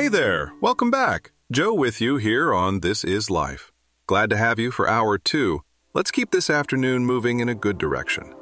Hey there, welcome back. Joe with you here on This Is Life. Glad to have you for hour 2. Let's keep this afternoon moving in a good direction.